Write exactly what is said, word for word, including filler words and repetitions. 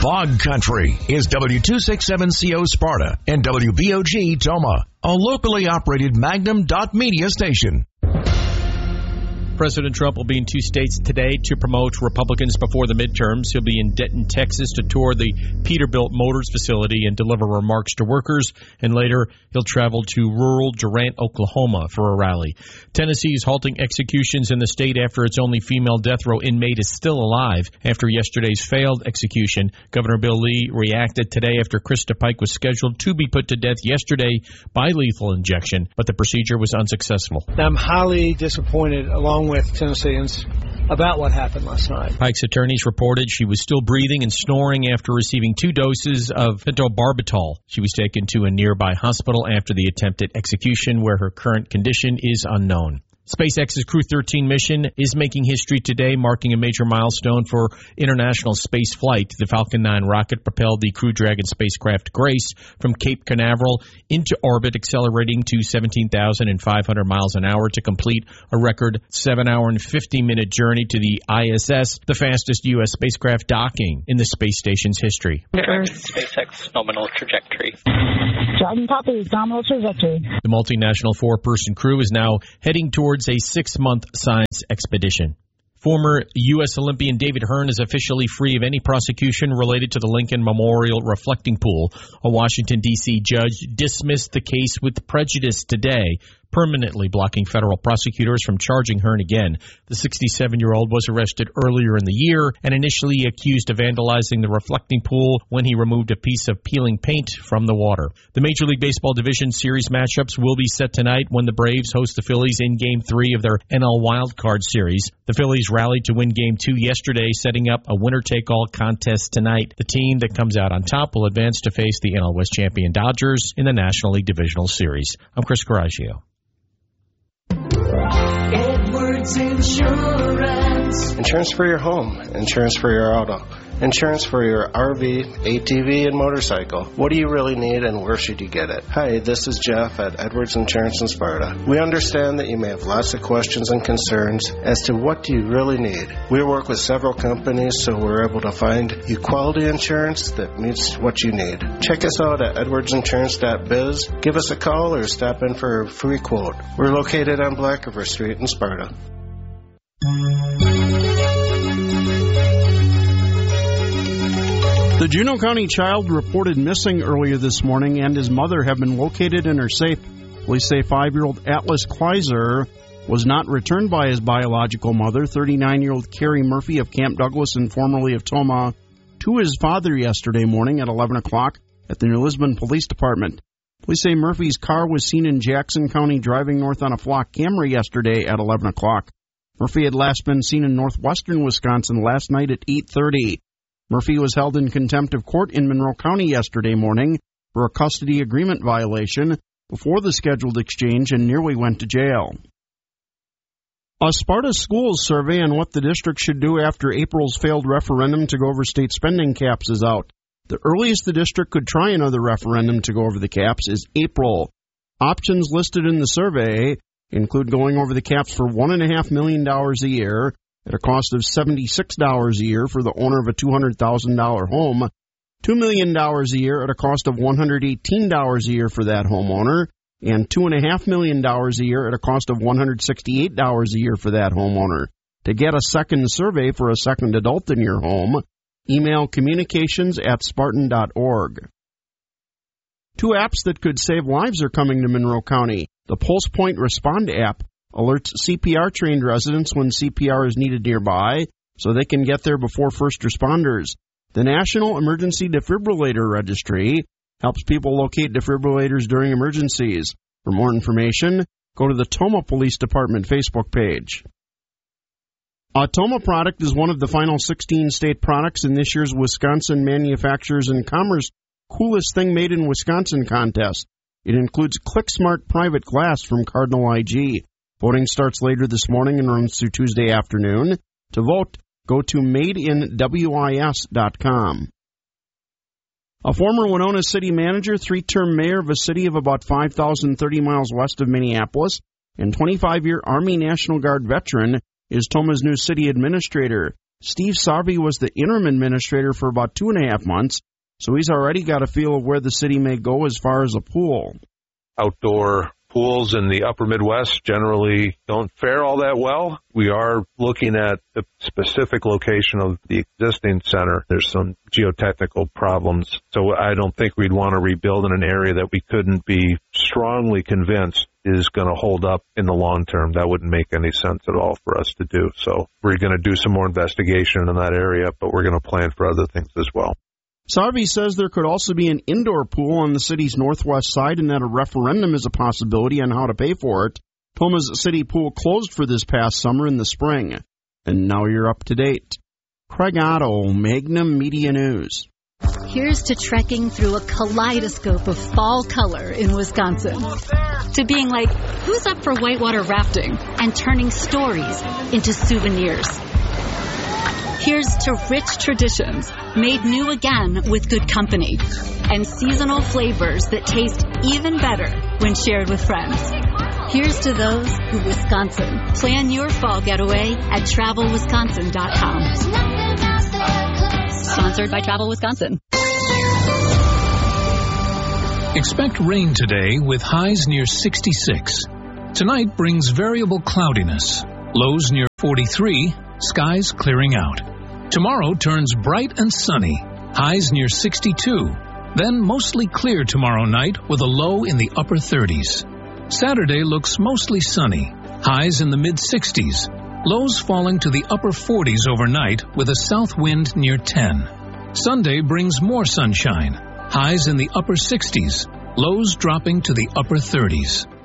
Fog Country is W two sixty-seven C O Sparta and W B O G Toma, a locally operated Magnum dot media station. President Trump will be in two states today to promote Republicans before the midterms. He'll be in Denton, Texas to tour the Peterbilt Motors facility and deliver remarks to workers. And later, he'll travel to rural Durant, Oklahoma for a rally. Tennessee is halting executions in the state after its only female death row inmate is still alive after yesterday's failed execution. Governor Bill Lee reacted today after Krista Pike was scheduled to be put to death yesterday by lethal injection, but the procedure was unsuccessful. I'm highly disappointed, along with Tennesseans, about what happened last night. Pike's attorneys reported she was still breathing and snoring after receiving two doses of pentobarbital. She was taken to a nearby hospital after the attempted execution, where her current condition is unknown. SpaceX's Crew thirteen mission is making history today, marking a major milestone for international space flight. The Falcon nine rocket propelled the Crew Dragon spacecraft Grace from Cape Canaveral into orbit, accelerating to seventeen thousand five hundred miles an hour to complete a record seven hour and fifty minute journey to the I S S, the fastest U S spacecraft docking in the space station's history. SpaceX nominal trajectory. Driving copies, nominal trajectory. The multinational four-person crew is now heading towards a six-month science expedition. Former U S Olympian David Hearn is officially free of any prosecution related to the Lincoln Memorial reflecting pool. A Washington, D C judge dismissed the case with prejudice today, permanently blocking federal prosecutors from charging Hearn again. The sixty-seven-year-old was arrested earlier in the year and initially accused of vandalizing the reflecting pool when he removed a piece of peeling paint from the water. The Major League Baseball Division Series matchups will be set tonight when the Braves host the Phillies in Game three of their N L Wild Card Series. The Phillies rallied to win Game two yesterday, setting up a winner-take-all contest tonight. The team that comes out on top will advance to face the N L West champion Dodgers in the National League Divisional Series. I'm Chris Coraggio. Edwards Insurance. Insurance for your home, insurance for your auto, insurance for your R V, A T V, and motorcycle. What do you really need and where should you get it? Hi, this is Jeff at Edwards Insurance in Sparta. We understand that you may have lots of questions and concerns as to what do you really need. We work with several companies, so we're able to find you quality insurance that meets what you need. Check us out at edwards insurance dot biz. Give us a call or stop in for a free quote. We're located on Black River Street in Sparta. The Juneau County child reported missing earlier this morning and his mother have been located and are safe. Police say five-year-old Atlas Kleiser was not returned by his biological mother, thirty-nine-year-old Carrie Murphy of Camp Douglas and formerly of Toma, to his father yesterday morning at eleven o'clock at the New Lisbon Police Department. Police say Murphy's car was seen in Jackson County driving north on a flock Camry yesterday at eleven o'clock. Murphy had last been seen in northwestern Wisconsin last night at eight thirty. Murphy was held in contempt of court in Monroe County yesterday morning for a custody agreement violation before the scheduled exchange and nearly went to jail. A Sparta Schools survey on what the district should do after April's failed referendum to go over state spending caps is out. The earliest the district could try another referendum to go over the caps is April. Options listed in the survey include going over the caps for one point five million dollars a year, at a cost of seventy-six dollars a year for the owner of a two hundred thousand dollars home, two million dollars a year at a cost of one hundred eighteen dollars a year for that homeowner, and two point five million dollars a year at a cost of one hundred sixty-eight dollars a year for that homeowner. To get a second survey for a second adult in your home, email communications at spartan dot org. Two apps that could save lives are coming to Monroe County. The Pulse Point Respond app alerts C P R-trained residents when C P R is needed nearby so they can get there before first responders. The National Emergency Defibrillator Registry helps people locate defibrillators during emergencies. For more information, go to the Toma Police Department Facebook page. A Toma product is one of the final sixteen state products in this year's Wisconsin Manufacturers and Commerce Coolest Thing Made in Wisconsin contest. It includes ClickSmart Private Glass from Cardinal I G. Voting starts later this morning and runs through Tuesday afternoon. To vote, go to made in wis dot com. A former Winona city manager, three-term mayor of a city of about five thousand thirty miles west of Minneapolis, and twenty-five-year Army National Guard veteran is Toma's new city administrator. Steve Sarvey was the interim administrator for about two and a half months, so he's already got a feel of where the city may go as far as a pool. Outdoor pools in the upper Midwest generally don't fare all that well. We are looking at the specific location of the existing center. There's some geotechnical problems, so I don't think we'd want to rebuild in an area that we couldn't be strongly convinced is going to hold up in the long term. That wouldn't make any sense at all for us to do. So we're going to do some more investigation in that area, but we're going to plan for other things as well. Sarvey says there could also be an indoor pool on the city's northwest side and that a referendum is a possibility on how to pay for it. Puma's city pool closed for this past summer in the spring. And now you're up to date. Craig Otto, Magnum Media News. Here's to trekking through a kaleidoscope of fall color in Wisconsin. To being like, who's up for whitewater rafting? And turning stories into souvenirs. Here's to rich traditions made new again with good company. And seasonal flavors that taste even better when shared with friends. Here's to those who Wisconsin. Plan your fall getaway at travel wisconsin dot com. Sponsored by Travel Wisconsin. Expect rain today with highs near sixty-six. Tonight brings variable cloudiness. Lows near forty-three, skies clearing out. Tomorrow turns bright and sunny. Highs near sixty-two. Then mostly clear tomorrow night with a low in the upper thirties. Saturday looks mostly sunny. Highs in the mid-sixties. Lows falling to the upper forties overnight with a south wind near ten. Sunday brings more sunshine. Highs in the upper sixties. Lows dropping to the upper thirties.